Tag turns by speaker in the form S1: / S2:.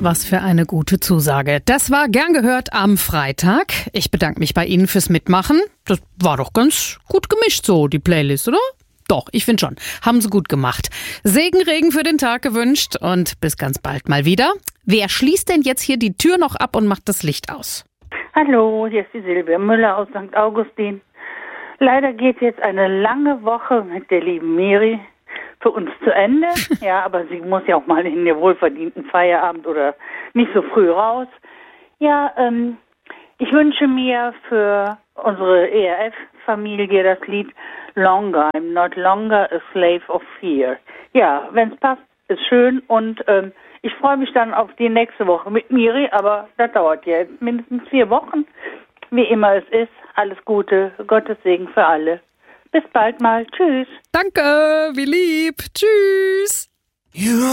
S1: Was für eine gute Zusage. Das war gern gehört am Freitag. Ich bedanke mich bei Ihnen fürs Mitmachen. Das war doch ganz gut gemischt so, die Playlist, oder? Doch, ich finde schon. Haben Sie gut gemacht. Segen, Regen für den Tag gewünscht und bis ganz bald mal wieder. Wer schließt denn jetzt hier die Tür noch ab und macht das Licht aus?
S2: Hallo, hier ist die Silvia Müller aus St. Augustin. Leider geht jetzt eine lange Woche mit der lieben Miri für uns zu Ende. Ja, aber sie muss ja auch mal in den wohlverdienten Feierabend oder nicht so früh raus. Ja, ich wünsche mir für unsere ERF-Familie das Lied Longer. I'm not longer a slave of fear. Ja, wenn es passt, ist schön und ich freue mich dann auf die nächste Woche mit Miri, aber das dauert ja jetzt mindestens 4 Wochen. Wie immer es ist, alles Gute, Gottes Segen für alle. Bis bald mal. Tschüss.
S1: Danke, wie lieb. Tschüss.